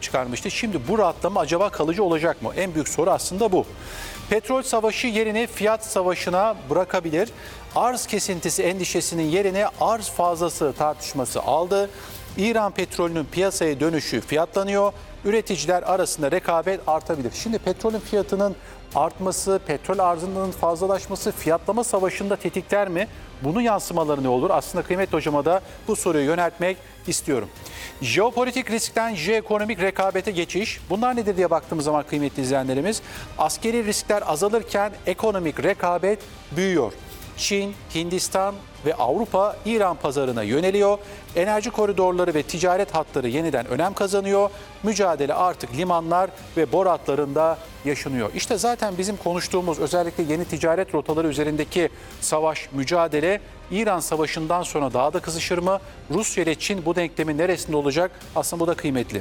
çıkarmıştı. Şimdi bu rahatlama acaba kalıcı olacak mı? En büyük soru aslında bu. Petrol savaşı yerini fiyat savaşına bırakabilir. Arz kesintisi endişesinin yerini arz fazlası tartışması aldı. İran petrolünün piyasaya dönüşü fiyatlanıyor. Üreticiler arasında rekabet artabilir. Şimdi petrolün fiyatının artması, petrol arzının fazlalaşması fiyatlama savaşında tetikler mi? Bunun yansımaları ne olur? Aslında kıymetli hocama da bu soruyu yöneltmek istiyorum. Jeopolitik riskten jeoekonomik rekabete geçiş. Bunlar nedir diye baktığımız zaman kıymetli izleyenlerimiz, askeri riskler azalırken ekonomik rekabet büyüyor. Çin, Hindistan ve Avrupa İran pazarına yöneliyor. Enerji koridorları ve ticaret hatları yeniden önem kazanıyor. Mücadele artık limanlar ve boru hatlarında yaşanıyor. İşte zaten bizim konuştuğumuz özellikle yeni ticaret rotaları üzerindeki savaş, mücadele İran Savaşı'ndan sonra daha da kızışır mı? Rusya ile Çin bu denklemin neresinde olacak? Aslında bu da kıymetli.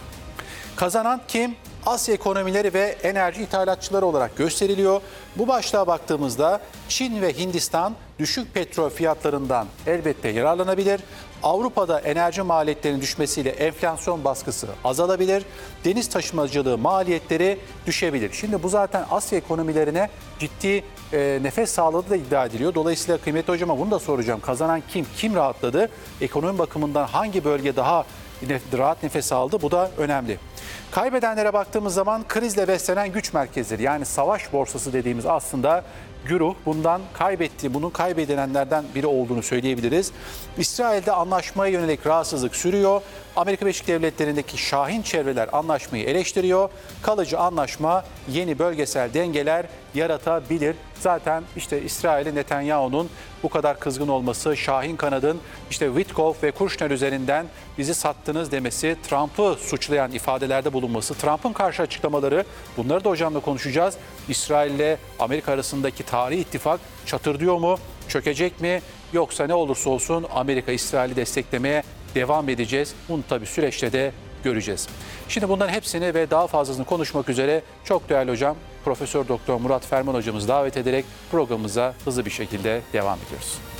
Kazanan kim? Asya ekonomileri ve enerji ithalatçıları olarak gösteriliyor. Bu başlığa baktığımızda Çin ve Hindistan düşük petrol fiyatlarından elbette yararlanabilir. Avrupa'da enerji maliyetlerinin düşmesiyle enflasyon baskısı azalabilir. Deniz taşımacılığı maliyetleri düşebilir. Şimdi bu zaten Asya ekonomilerine ciddi nefes sağladığı da iddia ediliyor. Dolayısıyla kıymetli hocama bunu da soracağım. Kazanan kim? Kim rahatladı? Ekonomi bakımından hangi bölge daha rahat nefes aldı? Bu da önemli. Kaybedenlere baktığımız zaman krizle beslenen güç merkezleri, yani savaş borsası dediğimiz aslında güruh bundan kaybetti, bunun kaybedilenlerden biri olduğunu söyleyebiliriz. İsrail'de anlaşmaya yönelik rahatsızlık sürüyor. Amerika Birleşik Devletleri'ndeki şahin çevreler anlaşmayı eleştiriyor. Kalıcı anlaşma yeni bölgesel dengeler yaratabilir. Zaten işte İsrail'in Netanyahu'nun bu kadar kızgın olması, şahin kanadın işte Witkoff ve Kushner üzerinden bizi sattınız demesi, Trump'ı suçlayan ifadelerde bulunması, Trump'ın karşı açıklamaları, bunları da hocamla konuşacağız. İsrail ile Amerika arasındaki tarihi ittifak çatırdıyor mu, çökecek mi? Yoksa ne olursa olsun Amerika İsrail'i desteklemeye devam edeceğiz. Bunu tabii süreçte de göreceğiz. Şimdi bunların hepsini ve daha fazlasını konuşmak üzere çok değerli hocam Profesör Doktor Murat Ferman hocamızı davet ederek programımıza hızlı bir şekilde devam ediyoruz.